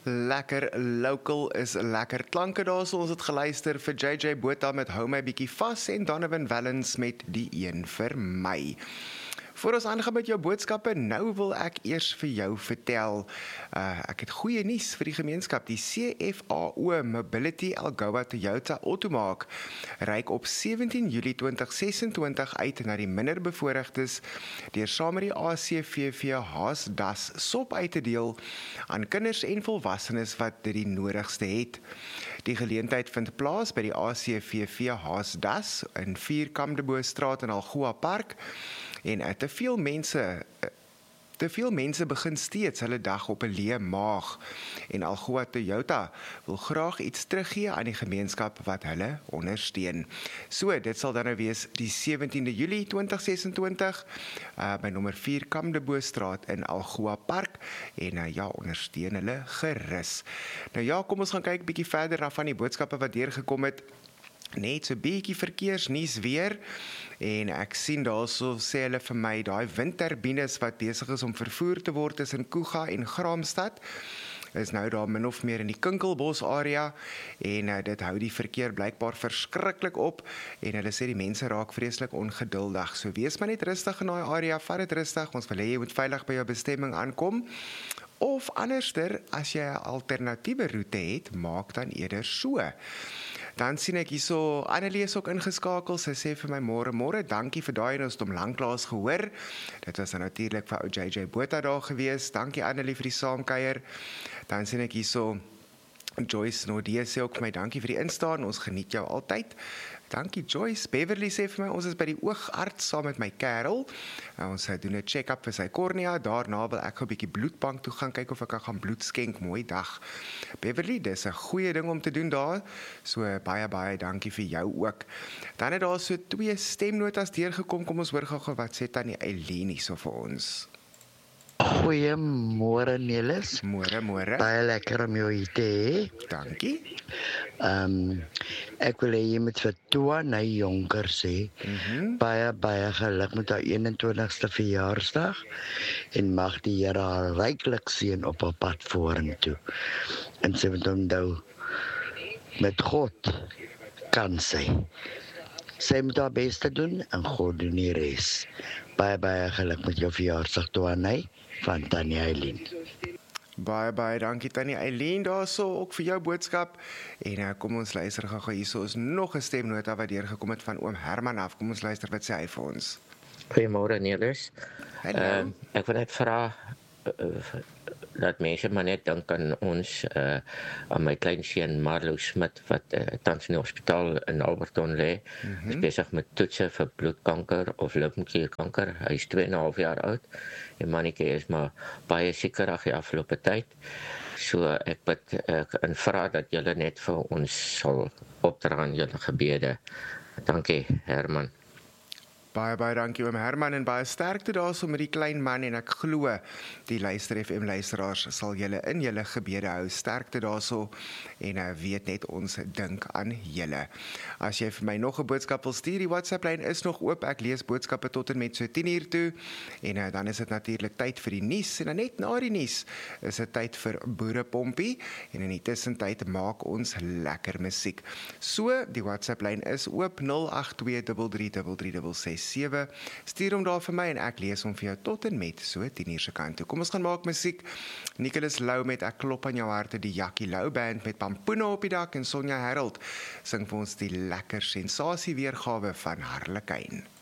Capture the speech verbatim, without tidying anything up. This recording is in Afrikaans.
Lekker local is lekker klanke daar, so ons het geluister vir J J Botha met Hou My Bietjie Vas en Donovan Wellens met Die Een Vir My. Voor ons aangaan met jou boodskappe, nou wil ek eers vir jou vertel, uh, ek het goeie nuus vir die gemeenskap. Die C F A O Mobility Algoa Toyota Automaak reik op sewentien Julie twintig sesentwintig uit na die minderbevoorregtes deur saam met die A C V V Haasdas sop uit te deel aan kinders en volwassenes wat dit die nodigste het. Die geleentheid vind plaas by die A C V V Haasdas in vier Kamdebostraat in Algoa Park. En te veel mense, te veel mense begin steeds hulle dag op 'n leë maag. En Algoa Toyota wil graag iets teruggee aan die gemeenskap wat hulle ondersteun. So, dit sal dan nou wees die sewentiende Julie twintig sesentwintig uh, by nommer vier Kamdebostraat in Algoa Park. En uh, ja, ondersteun hulle gerus. Nou ja, kom ons gaan kyk bietjie verder na van die boodskappe wat deurgekom het. Net so bietjie verkeersnuus weer. En ek sien daarso sê hulle vir my, daai windturbines wat besig is om vervoer te word tussen Kuga en Graamsstad, is nou daar min of meer in die Kinkelbos area, en uh, dit hou die verkeer blykbaar verskriklik op, en hulle sê die mense raak vreeslik ongeduldig. So wees maar net rustig in daai area, vat dit rustig, ons wil hê jy moet veilig by jou bestemming aankom. Of anderster, as jy 'n alternatiewe roete het, maak dan eerder so. Dan sien ek hierso, Annelie is ook ingeskakel, sy sê vir my môre, môre, dankie vir daai en ons het hom lanklaas gehoor. Dit was dan natuurlik vir ou J J Botha daar gewees, dankie Annelie vir die saamkuier. Dan sien ek hierso, Joyce Nordee sê ook vir my, dankie vir die instaan, ons geniet jou altyd. Dankie Joyce. Beverly sê vir my, ons is by die oogarts saam met my kerel. Uh, ons doen 'n check-up vir sy kornea. Daarna wil ek 'n bietjie bloedbank toe gaan kyk of ek kan gaan bloed skenk. Mooi dag. Beverly, dis 'n goeie ding om te doen daar. So baie baie dankie vir jou ook. Dan het daar so twee stemnotas deurgekom. Kom ons hoor gou-gou wat sê Tannie Eileen hierso vir ons. Goeiemôre Nelis. Môre, môre. Baie lekker om jou hier te hê. Dankie. Ehm um, ek wil hê jy moet vir Tuanay Jonker sê. Mhm. Baie baie geluk met haar eenentwintigste verjaarsdag en mag die Here haar ryklik seën op haar pad vorentoe. En sy moet onthou, met God kan sy. Sy moet haar bes te doen en God doen die res. Baie baie geluk met jou verjaarsdag Tuanay van Tannie Eileen. Baie, baie dankie Tannie Eileen daarso, ook vir jou boodskap. En uh, kom ons luister gou-gou, hierso is nog 'n stemnota wat deurgekom het van oom Herman af. Kom ons luister wat sê hy vir ons. Goeiemôre Nelis. Hallo. Uh, ek wil net vra uh, dat mense maar net dink aan ons, uh, aan my kleinseun Marlo Smit wat uh, tans in die hospitaal in Alberton lê. Mhm. Is besig met toetse vir bloedkanker of lymfeklierkanker. Hy is twee en 'n half jaar oud. En mannetjie is maar baie siekerig die afgelope tyd. So ek bid ek en vra dat julle net vir ons sal opdra in julle gebede. Dankie Herman. Baie, baie dankie oom Herman en baie sterkte daarso met die klein man en ek glo die Luister F M luisteraars sal julle in julle gebede hou. Sterkte daarso en uh, weet net ons dink aan julle. As jy vir my nog 'n boodskap wil stuur, die WhatsApp lyn is nog oop. Ek lees boodskappe tot en met so tien uur toe en uh, dan is dit natuurlik tyd vir die nuus en dan net na die nuus is dit tyd vir Boerepompie en in die tussentyd maak ons lekker musiek. So, die WhatsApp lyn is oop nul agt twee drie drie drie drie drie ses sewe. Stuur hom daar vir my en ek lees hom vir jou tot en met so tien uur se kant toe. Kom ons gaan maak musiek. Nicholas Lou met Ek klop aan jou harte, die Jackie Lou band met Pampoene op die dak en Sonja Harold sing vir ons die lekker sensasie weergawe van Harlekyn.